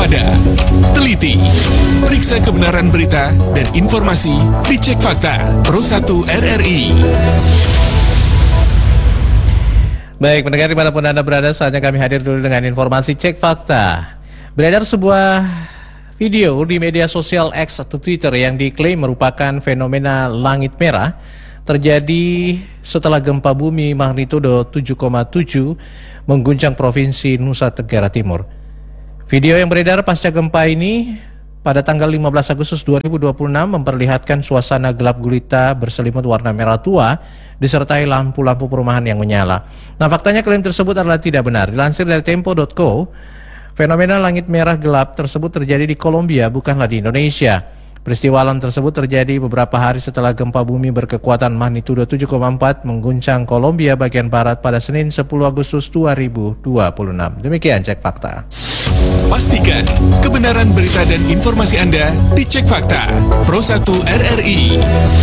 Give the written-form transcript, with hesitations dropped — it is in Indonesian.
waspada, teliti, periksa kebenaran berita dan informasi, dicek fakta. Pro 1 RRI. Baik, pendengar dimanapun Anda berada, saatnya kami hadir dulu dengan informasi cek fakta. Beredar sebuah video di media sosial X atau Twitter yang diklaim merupakan fenomena langit merah terjadi setelah gempa bumi magnitudo 7,7 mengguncang Provinsi Nusa Tenggara Timur. Video yang beredar pasca gempa ini pada tanggal 15 Agustus 2026 memperlihatkan suasana gelap gulita berselimut warna merah tua disertai lampu-lampu perumahan yang menyala. Nah, faktanya klaim tersebut adalah tidak benar. Dilansir dari Tempo.co, fenomena langit merah gelap tersebut terjadi di Kolombia, bukanlah di Indonesia. Peristiwa alam tersebut terjadi beberapa hari setelah gempa bumi berkekuatan magnitudo 7,4 mengguncang Kolombia bagian barat pada Senin 10 Agustus 2026. Demikian cek fakta. Pastikan kebenaran berita dan informasi Anda dicek fakta. Pro 1 RRI.